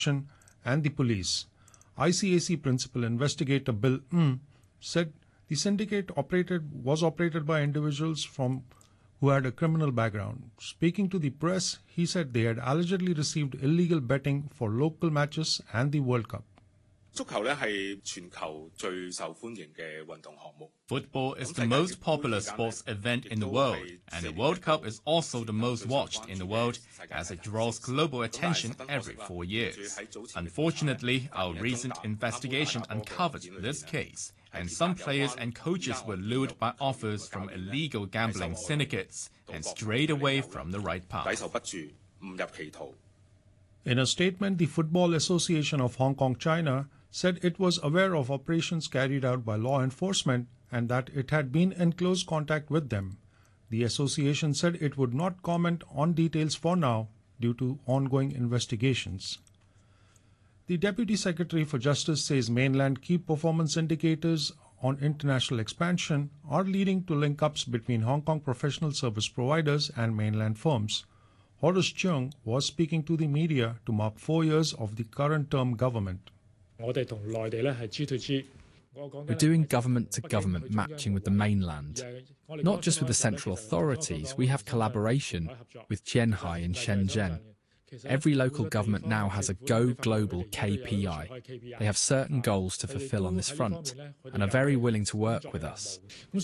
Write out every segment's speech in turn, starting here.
and the police. ICAC Principal Investigator Bill said the syndicate was operated by individuals who had a criminal background. Speaking to the press, he said they had allegedly received illegal betting for local matches and the World Cup. Football is the most popular sports event in the world, and the World Cup is also the most watched in the world as it draws global attention every 4 years. Unfortunately, our recent investigation uncovered this case, and some players and coaches were lured by offers from illegal gambling syndicates and strayed away from the right path. In a statement, the Football Association of Hong Kong, China, said it was aware of operations carried out by law enforcement and that it had been in close contact with them. The association said it would not comment on details for now due to ongoing investigations. The Deputy Secretary for Justice says mainland key performance indicators on international expansion are leading to link-ups between Hong Kong professional service providers and mainland firms. Horace Cheung was speaking to the media to mark 4 years of the current term government. We're doing government-to-government matching with the mainland. Not just with the central authorities, we have collaboration with Jianhai and Shenzhen. Every local government now has a Go Global KPI. They have certain goals to fulfill on this front and are very willing to work with us.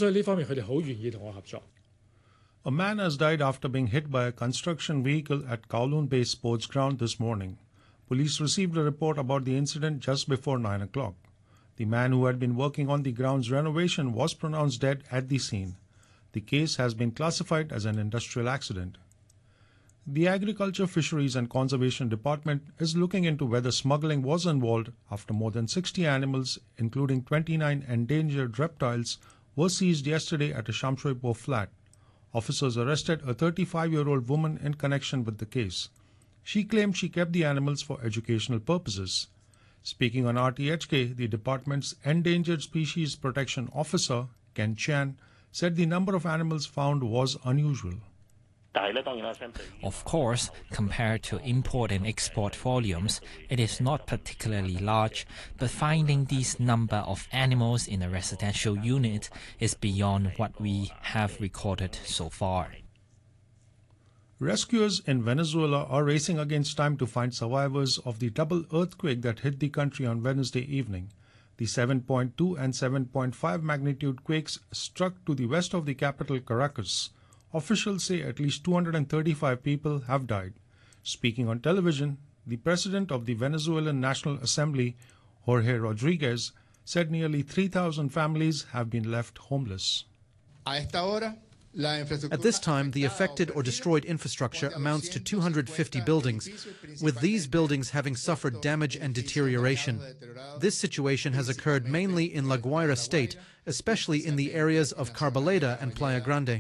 A man has died after being hit by a construction vehicle at Kowloon Bay Sports Ground this morning. Police received a report about the incident just before 9 o'clock. The man who had been working on the ground's renovation was pronounced dead at the scene. The case has been classified as an industrial accident. The Agriculture, Fisheries and Conservation Department is looking into whether smuggling was involved after more than 60 animals, including 29 endangered reptiles, were seized yesterday at a Sham Shui Po flat. Officers arrested a 35-year-old woman in connection with the case. She claimed she kept the animals for educational purposes. Speaking on RTHK, the department's Endangered Species Protection Officer, Ken Chan, said the number of animals found was unusual. Of course, compared to import and export volumes, it is not particularly large, but finding this number of animals in a residential unit is beyond what we have recorded so far. Rescuers in Venezuela are racing against time to find survivors of the double earthquake that hit the country on Wednesday evening. The 7.2 and 7.5 magnitude quakes struck to the west of the capital, Caracas. Officials say at least 235 people have died. Speaking on television, the president of the Venezuelan National Assembly, Jorge Rodriguez, said nearly 3,000 families have been left homeless. At this time, the affected or destroyed infrastructure amounts to 250 buildings, with these buildings having suffered damage and deterioration. This situation has occurred mainly in La Guaira state, especially in the areas of Carbaleda and Playa Grande.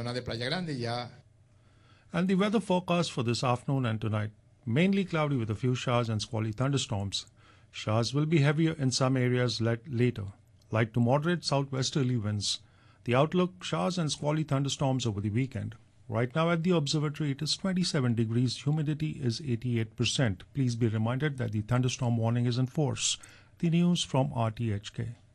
And the weather forecast for this afternoon and tonight: mainly cloudy with a few showers and squally thunderstorms. Showers will be heavier in some areas later. Light to moderate southwesterly winds. The outlook: showers and squally thunderstorms over the weekend. Right now at the observatory it is 27 degrees, humidity is 88%. Please be reminded that the thunderstorm warning is in force. The news from RTHK.